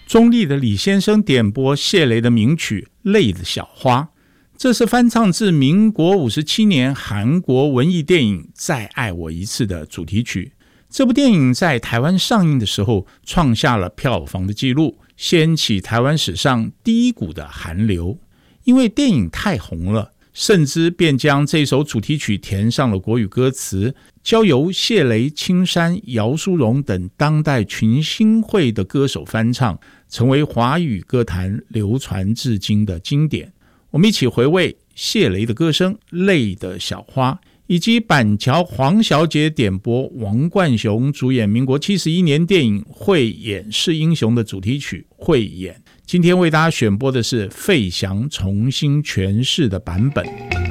中立的李先生点播谢雷的名曲《泪的小花》，这是翻唱自民国57年韩国文艺电影《再爱我一次》的主题曲。这部电影在台湾上映的时候创下了票房的纪录，掀起台湾史上第一股的韩流。因为电影太红了，甚至便将这首主题曲填上了国语歌词，交由谢雷、青山、姚淑蓉等当代群星会的歌手翻唱，成为华语歌坛流传至今的经典。我们一起回味谢雷的歌声《泪的小花》，以及板桥黄小姐点播王冠雄主演民国71年电影《慧眼识英雄》的主题曲《慧眼》。今天为大家选播的是费翔重新诠释的版本。